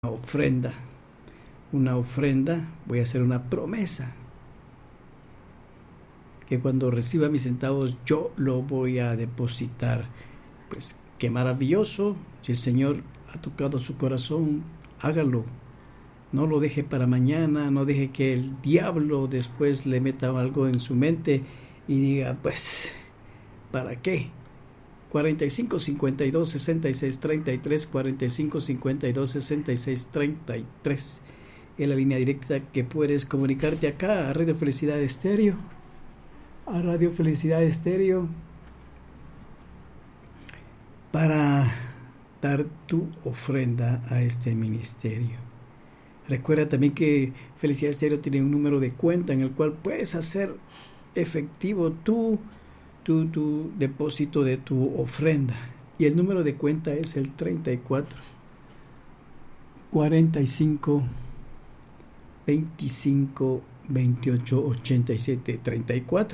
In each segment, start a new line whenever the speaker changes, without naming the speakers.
ofrenda. Una ofrenda, voy a hacer una promesa. Que cuando reciba mis centavos yo lo voy a depositar. Pues qué maravilloso. Si el Señor ha tocado su corazón, hágalo. No lo deje para mañana, no deje que el diablo después le meta algo en su mente y diga, pues, ¿para qué? 45 52 66 33, 45 52 66 33 es la línea directa que puedes comunicarte acá a Radio Felicidad Estéreo, para dar tu ofrenda a este ministerio. Recuerda también que Felicidad Estéreo tiene un número de cuenta en el cual puedes hacer efectivo tu depósito de tu ofrenda, y el número de cuenta es el 34 45 25 28 87. 34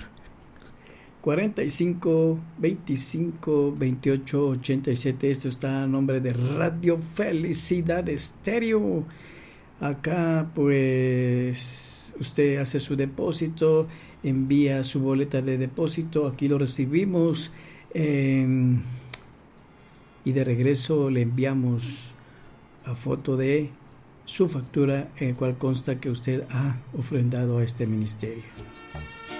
45 25 28 87. Esto está a nombre de Radio Felicidad Estéreo. Acá pues usted hace su depósito, envía su boleta de depósito, aquí lo recibimos y de regreso le enviamos a foto de su factura en la cual consta que usted ha ofrendado a este ministerio.